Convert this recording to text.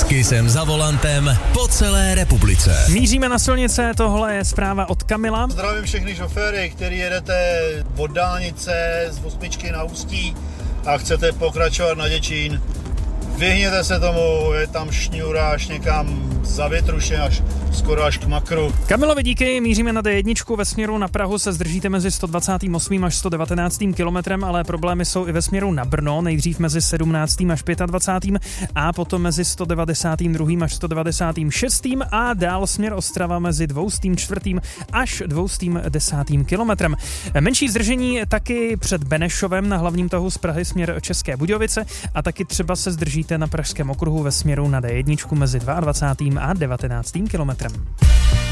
S Kissem za volantem po celé republice. Míříme na silnice, tohle je zpráva od Kamila. Zdravím všechny šoféry, který jedete od dálnice z 8 na Ústí a chcete pokračovat na Děčín. Vyhněte se tomu, je tam šňůra až někam za Větruše, skoro až k Makru. Kamilovi díky, míříme na D1, ve směru na Prahu se zdržíte mezi 128. až 119. kilometrem, ale problémy jsou i ve směru na Brno, nejdřív mezi 17. až 25. a potom mezi 192. až 196. a dál směr Ostrava mezi 204. až 210. kilometrem. Menší zdržení taky před Benešovem na hlavním tahu z Prahy směr České Budějovice a taky třeba se zdržíte na Pražském okruhu ve směru na D1 mezi 22. a 19. kilometrem.